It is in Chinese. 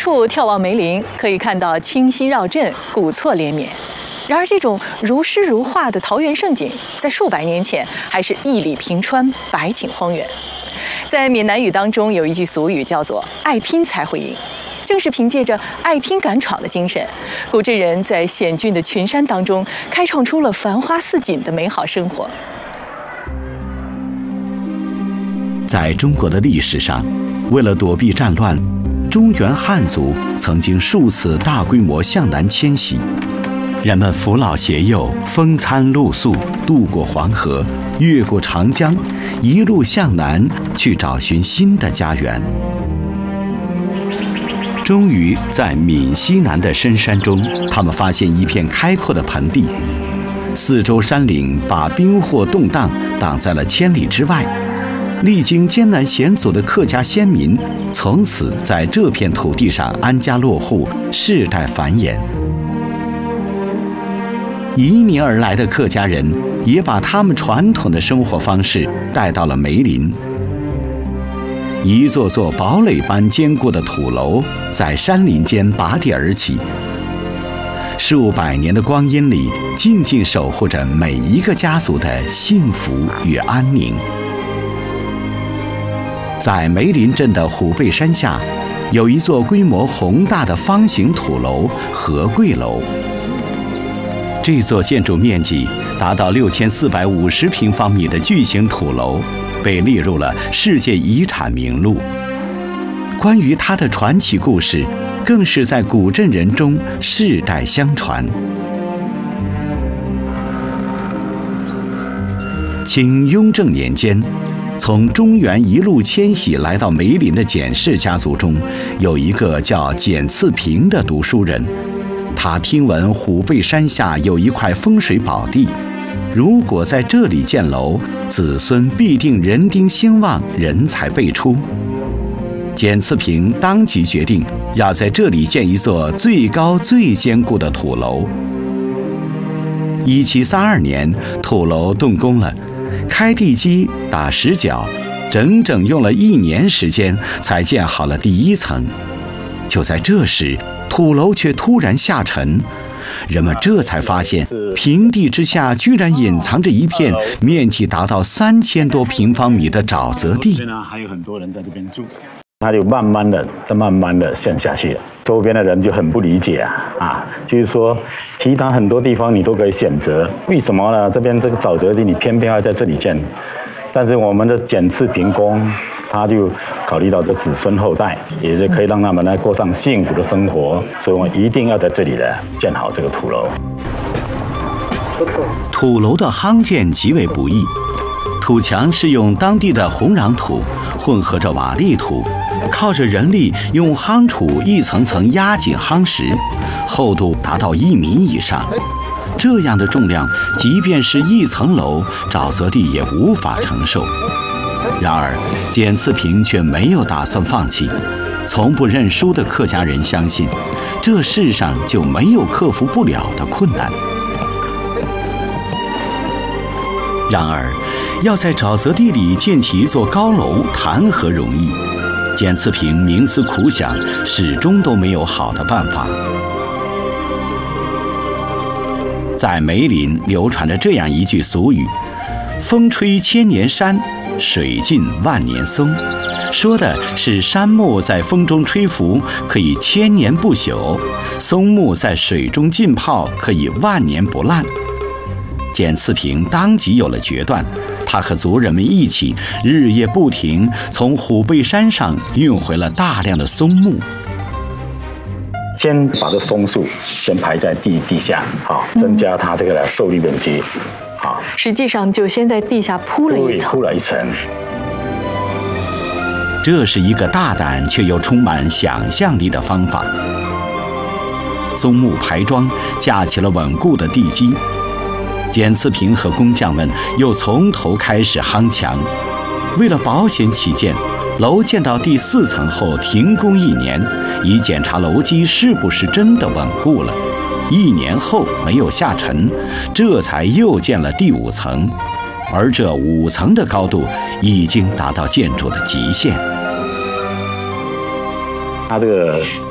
处眺望梅林，可以看到清溪绕镇，古厝连绵。然而，这种如诗如画的桃源胜景，在数百年前还是一里平川，百顷荒原。在闽南语当中，有一句俗语叫做“爱拼才会赢”。正是凭借着爱拼敢闯的精神，古镇人在险峻的群山当中，开创出了繁花似锦的美好生活。 在中国的历史上，为了躲避战乱，中原汉族曾经数次大规模向南迁徙。人们扶老携幼，风餐露宿，渡过黄河，越过长江，一路向南去找寻新的家园。终于在闽西南的深山中，他们发现一片开阔的盆地，四周山岭把兵祸动荡挡在了千里之外。历经艰难险阻的客家先民，从此在这片土地上安家落户，世代繁衍。移民而来的客家人也把他们传统的生活方式带到了梅林。一座座堡垒般坚固的土楼在山林间拔地而起，数百年的光阴里，静静守护着每一个家族的幸福与安宁。在梅林镇的虎背山下，有一座规模宏大的方形土楼——和贵楼。这座建筑面积达到6450平方米的巨型土楼，被列入了世界遗产名录。关于它的传奇故事，更是在古镇人中世代相传。清雍正年间，从中原一路迁徙来到梅林的简氏家族中，有一个叫简次平的读书人。他听闻虎背山下有一块风水宝地，如果在这里建楼，子孙必定人丁兴旺，人才辈出。简次平当即决定要在这里建一座最高最坚固的土楼。1732年，土楼动工了，开地基、打石脚，整整用了1年时间才建好了第1层。就在这时，土楼却突然下沉，人们这才发现，平地之下居然隐藏着一片面积达到3000多平方米的沼泽地。 还有很多人在这边住，它就慢慢的陷下去了。周边的人就很不理解就是说，其他很多地方你都可以选择，为什么呢？这边这个沼泽地你偏偏要在这里建？但是我们的简次平公，他就考虑到这子孙后代，也是可以让他们来过上幸福的生活，所以我们一定要在这里呢建好这个土楼。 土楼的夯建极为不易，土墙是用当地的红壤土混合着瓦砾土，靠着人力用夯杵一层层压紧夯实，厚度达到1米以上。这样的重量，即便是1层楼，沼泽地也无法承受。然而，简次平却没有打算放弃。从不认输的客家人相信，这世上就没有克服不了的困难。然而，要在沼泽地里建起一座高楼，谈何容易？简次平冥思苦想，始终都没有好的办法。在梅林流传着这样一句俗语：“风吹千年山，水尽万年松”，说的是杉木在风中吹拂可以1000年不朽，松木在水中浸泡可以万年不烂。简次平当即有了决断，他和族人们一起日夜不停，从虎背山上运回了大量的松木。 先把这松树先排在地下，增加它这个受力面积。 实际上就先在地下铺了一层。 这是一个大胆却又充满想象力的方法。松木排桩架起了稳固的地基，简次平和工匠们又从头开始夯墙。为了保险起见，楼建到第4层后停工1年，以检查楼基是不是真的稳固了。1年后没有下沉，这才又建了第5层，而这5层的高度已经达到建筑的极限。 它这个